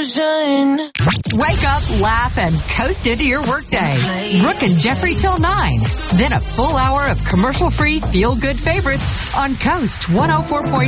illusion. Wake up, laugh, and coast into your workday. Brooke and Jeffrey till 9. Then a full hour of commercial-free feel-good favorites on Coast 104.5.